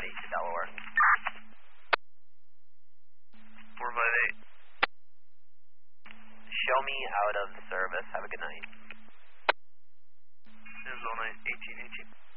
to Delaware. 458. Show me out of service. Have a good night. Arizona 1818.